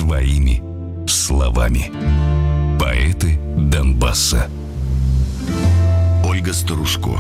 своими словами. Поэты Донбасса. Ольга Старушко.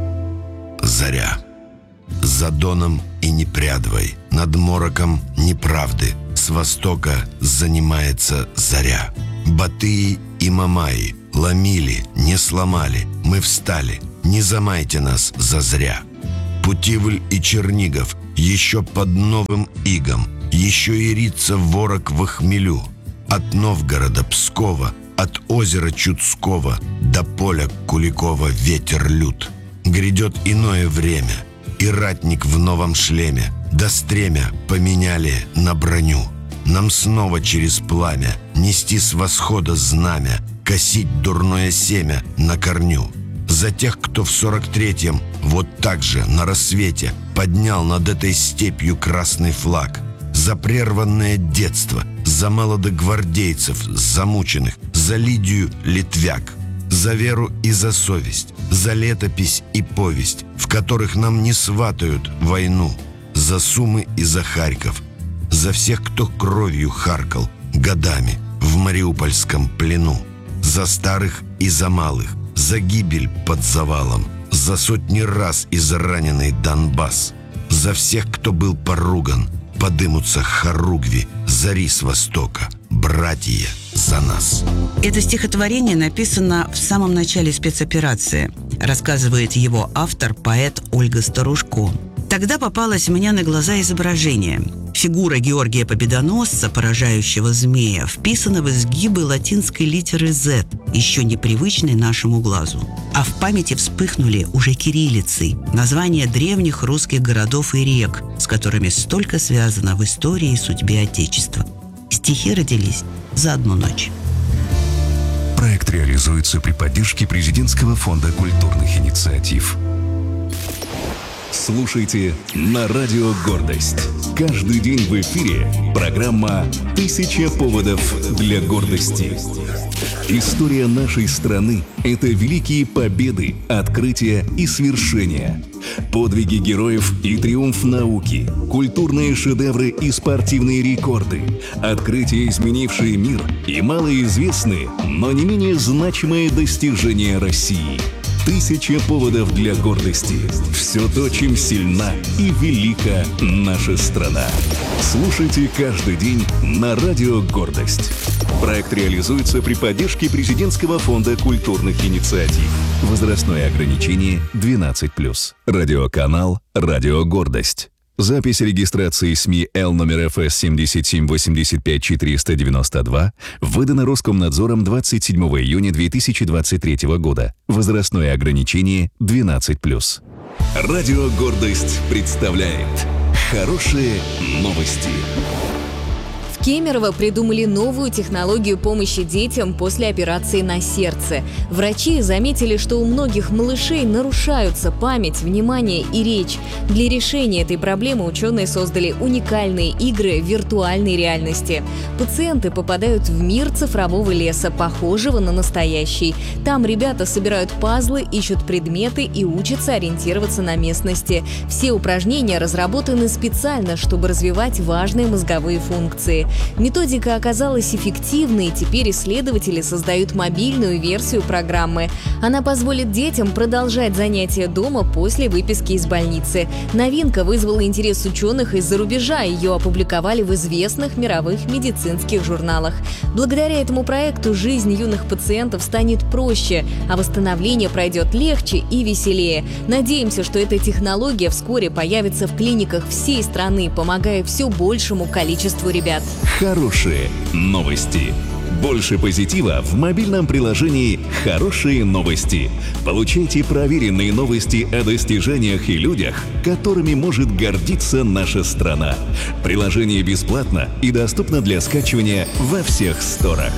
Заря. За Доном и Непрядвой, над мороком неправды, с востока занимается заря. Батыи и Мамаи ломили, не сломали, мы встали, не замайте нас зазря. Путивль и Чернигов еще под новым игом, еще и рится ворог во хмелю. От Новгорода, Пскова, от озера Чудского до поля Куликова ветер лют. Грядет иное время, и ратник в новом шлеме, до стремя поменяли на броню. Нам снова через пламя нести с восхода знамя, косить дурное семя на корню. За тех, кто в 43-м вот так же на рассвете поднял над этой степью красный флаг. За прерванное детство, за молодогвардейцев замученных, за Лидию Литвяк, за веру и за совесть, за летопись и повесть, в которых нам не сватают войну, за Сумы и за Харьков, за всех, кто кровью харкал годами в мариупольском плену, за старых и за малых, за гибель под завалом, за сотни раз израненный Донбасс, за всех, кто был поруган, подымутся хоругви зари с востока, братья, за нас. Это стихотворение написано в самом начале спецоперации. Рассказывает его автор, поэт Ольга Старушко. Тогда попалось мне на глаза изображение. Фигура Георгия Победоносца, поражающего змея, вписана в изгибы латинской литеры «Z», еще непривычной нашему глазу. А в памяти вспыхнули уже кириллицей названия древних русских городов и рек, с которыми столько связано в истории и судьбе Отечества. Стихи родились за одну ночь. Проект реализуется при поддержке Президентского фонда культурных инициатив. Слушайте на радио «Гордость». Каждый день в эфире программа «1000 поводов для гордости». История нашей страны – это великие победы, открытия и свершения. Подвиги героев и триумф науки, культурные шедевры и спортивные рекорды, открытия, изменившие мир, и малоизвестные, но не менее значимые достижения России. 1000 поводов для гордости. Все то, чем сильна и велика наша страна. Слушайте каждый день на радио «Гордость». Проект реализуется при поддержке Президентского фонда культурных инициатив. Возрастное ограничение 12+. Радиоканал «Радио Гордость». Запись регистрации СМИ Л номер ФС 7785492 выдана Роскомнадзором 27 июня 2023 года. Возрастное ограничение 12+. Радио «Гордость» представляет хорошие новости. В Кемерово придумали новую технологию помощи детям после операции на сердце. Врачи заметили, что у многих малышей нарушаются память, внимание и речь. Для решения этой проблемы ученые создали уникальные игры виртуальной реальности. Пациенты попадают в мир цифрового леса, похожего на настоящий. Там ребята собирают пазлы, ищут предметы и учатся ориентироваться на местности. Все упражнения разработаны специально, чтобы развивать важные мозговые функции. Методика оказалась эффективной, и теперь исследователи создают мобильную версию программы. Она позволит детям продолжать занятия дома после выписки из больницы. Новинка вызвала интерес ученых из-за рубежа, ее опубликовали в известных мировых медицинских журналах. Благодаря этому проекту жизнь юных пациентов станет проще, а восстановление пройдет легче и веселее. Надеемся, что эта технология вскоре появится в клиниках всей страны, помогая все большему количеству ребят. Хорошие новости. Больше позитива в мобильном приложении «Хорошие новости». Получайте проверенные новости о достижениях и людях, которыми может гордиться наша страна. Приложение бесплатно и доступно для скачивания во всех сторах.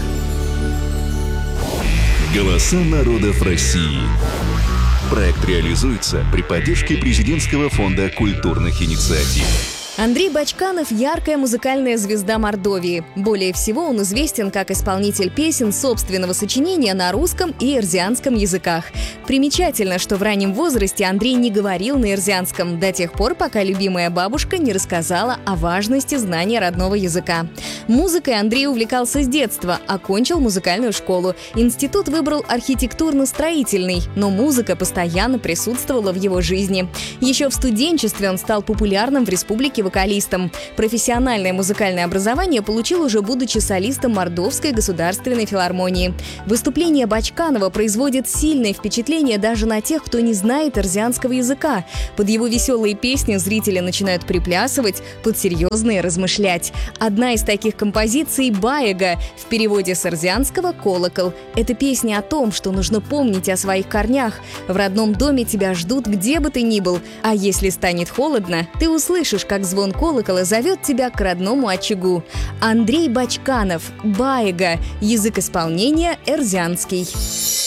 Голоса народов России. Проект реализуется при поддержке Президентского фонда культурных инициатив. Андрей Бачканов – яркая музыкальная звезда Мордовии. Более всего он известен как исполнитель песен собственного сочинения на русском и эрзианском языках. Примечательно, что в раннем возрасте Андрей не говорил на эрзианском до тех пор, пока любимая бабушка не рассказала о важности знания родного языка. Музыкой Андрей увлекался с детства, окончил музыкальную школу. Институт выбрал архитектурно-строительный, но музыка постоянно присутствовала в его жизни. Еще в студенчестве он стал популярным в республике вокалистом. Профессиональное музыкальное образование получил уже будучи солистом Мордовской государственной филармонии. Выступление Бачканова производит сильное впечатление даже на тех, кто не знает эрзианского языка. Под его веселые песни зрители начинают приплясывать, под серьезные размышлять. Одна из таких композиций «Баега», в переводе с эрзианского «колокол». Это песня о том, что нужно помнить о своих корнях. В родном доме тебя ждут, где бы ты ни был. А если станет холодно, ты услышишь, как звон колокола зовет тебя к родному очагу. Андрей Бачканов, «Баега», язык исполнения эрзианский.